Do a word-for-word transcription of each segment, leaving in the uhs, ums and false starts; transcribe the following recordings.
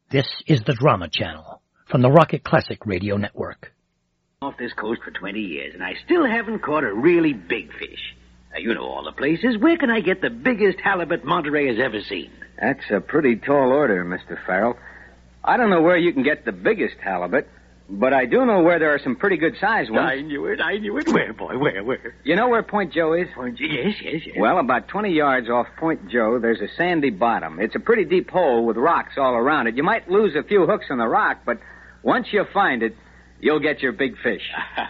This is the Drama Channel from the Rocket Classic Radio Network. Off this coast for twenty years, and I still haven't caught a really big fish. Now, you know all the places. Where can I get the biggest halibut Monterey has ever seen? That's a pretty tall order, Mister Farrell. I don't know where you can get the biggest halibut, but I do know where there are some pretty good-sized ones. I knew it, I knew it. Where, boy, where, where? You know where Point Joe is? Point, yes, yes, yes. Well, about twenty yards off Point Joe, there's a sandy bottom. It's a pretty deep hole with rocks all around it. You might lose a few hooks on the rock, but once you find it, you'll get your big fish.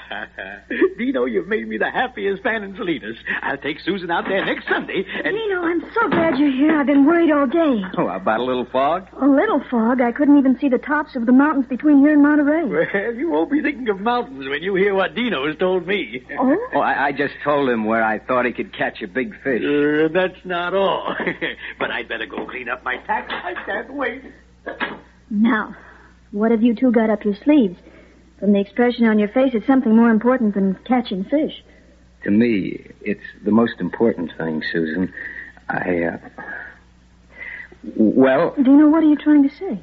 Dino, you've made me the happiest man in Salinas. I'll take Susan out there next Sunday and... Dino, I'm so glad you're here. I've been worried all day. Oh, about a little fog? A little fog. I couldn't even see the tops of the mountains between here and Monterey. Well, you won't be thinking of mountains when you hear what Dino has told me. Oh? Oh, I, I just told him where I thought he could catch a big fish. Uh, that's not all. But I'd better go clean up my tack. I can't wait. Now, what have you two got up your sleeves? From the expression on your face, it's something more important than catching fish. To me, it's the most important thing, Susan. I, uh... Well... Dino, what are you trying to say?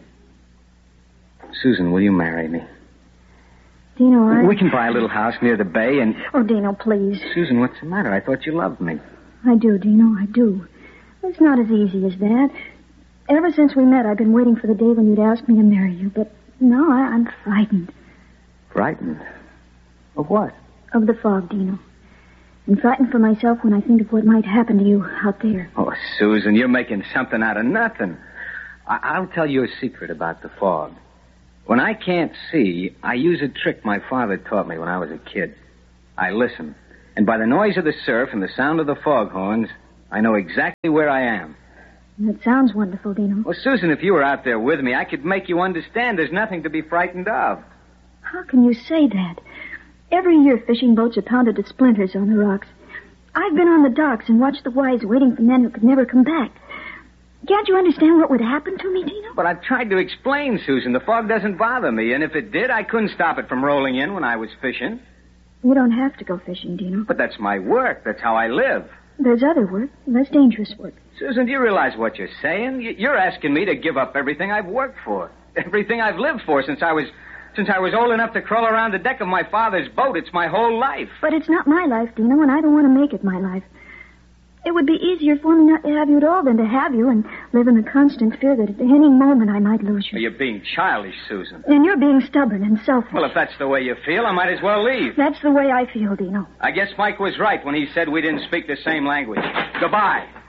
Susan, will you marry me? Dino, I... We can buy a little house near the bay and... Oh, Dino, please. Susan, what's the matter? I thought you loved me. I do, Dino, I do. It's not as easy as that. Ever since we met, I've been waiting for the day when you'd ask me to marry you, but now I, I'm frightened. Frightened? Of what? Of the fog, Dino. And frightened for myself when I think of what might happen to you out there. Oh, Susan, you're making something out of nothing. I- I'll tell you a secret about the fog. When I can't see, I use a trick my father taught me when I was a kid. I listen, and by the noise of the surf and the sound of the foghorns, I know exactly where I am. That sounds wonderful, Dino. Well, Susan, if you were out there with me, I could make you understand there's nothing to be frightened of. How can you say that? Every year fishing boats are pounded to splinters on the rocks. I've been on the docks and watched the wives waiting for men who could never come back. Can't you understand what would happen to me, Dino? But I've tried to explain, Susan. The fog doesn't bother me, and if it did, I couldn't stop it from rolling in when I was fishing. You don't have to go fishing, Dino. But that's my work. That's how I live. There's other work, less dangerous work. Susan, do you realize what you're saying? You're asking me to give up everything I've worked for, everything I've lived for since I was... Since I was old enough to crawl around the deck of my father's boat. It's my whole life. But it's not my life, Dino, and I don't want to make it my life. It would be easier for me not to have you at all than to have you and live in the constant fear that at any moment I might lose you. You're being childish, Susan. And you're being stubborn and selfish. Well, if that's the way you feel, I might as well leave. That's the way I feel, Dino. I guess Mike was right when he said we didn't speak the same language. Goodbye.